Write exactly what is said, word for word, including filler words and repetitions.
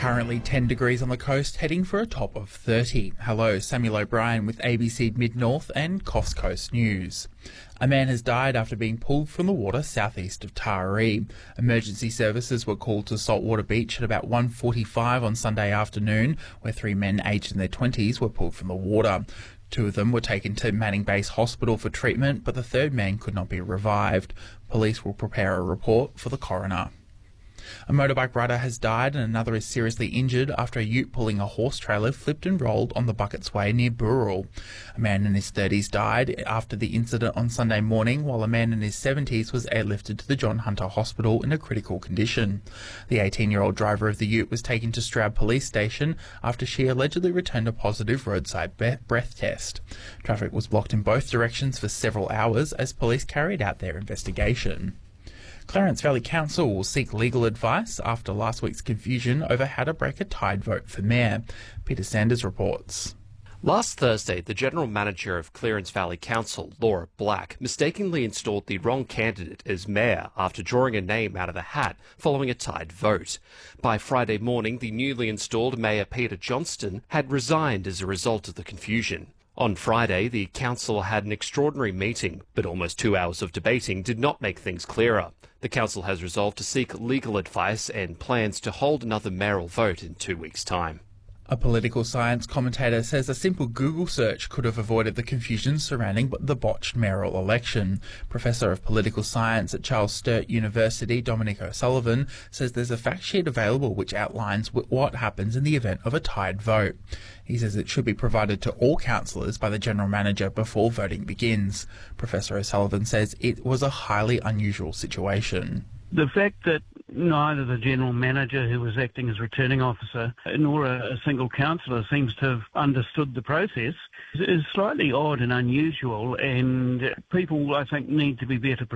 Currently ten degrees on the coast, heading for a top of thirty. Hello, Samuel O'Brien with A B C Mid-North and Coast Coast News. A man has died after being pulled from the water southeast of Taree. Emergency services were called to Saltwater Beach at about one forty-five on Sunday afternoon, where three men aged in their twenties were pulled from the water. Two of them were taken to Manning Base Hospital for treatment, but the third man could not be revived. Police will prepare a report for the coroner. A motorbike rider has died and another is seriously injured after a ute pulling a horse trailer flipped and rolled on the Buckets Way near Burrell. A man in his thirties died after the incident on Sunday morning, while a man in his seventies was airlifted to the John Hunter Hospital in a critical condition. The eighteen-year-old driver of the ute was taken to Stroud Police Station after she allegedly returned a positive roadside be- breath test. Traffic was blocked in both directions for several hours as police carried out their investigation. Clarence Valley Council will seek legal advice after last week's confusion over how to break a tied vote for mayor. Peter Sanders reports. Last Thursday, the General Manager of Clarence Valley Council, Laura Black, mistakenly installed the wrong candidate as mayor after drawing a name out of the hat following a tied vote. By Friday morning, the newly installed Mayor Peter Johnston had resigned as a result of the confusion. On Friday, the council had an extraordinary meeting, but almost two hours of debating did not make things clearer. The council has resolved to seek legal advice and plans to hold another mayoral vote in two weeks' time. A political science commentator says a simple Google search could have avoided the confusion surrounding the botched mayoral election. Professor of Political Science at Charles Sturt University, Dominic O'Sullivan, says there's a fact sheet available which outlines what happens in the event of a tied vote. He says it should be provided to all councillors by the General Manager before voting begins. Professor O'Sullivan says it was a highly unusual situation. The fact that neither the General Manager, who was acting as returning officer, nor a, a single councillor seems to have understood the process is slightly odd and unusual, and people, I think, need to be better prepared.